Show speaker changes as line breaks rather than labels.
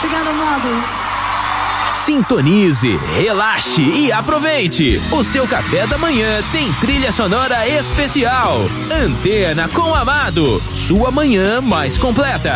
Obrigada, Amado.
Sintonize, relaxe e aproveite. O seu café da manhã tem trilha sonora especial. Antena com Amado, sua manhã mais completa.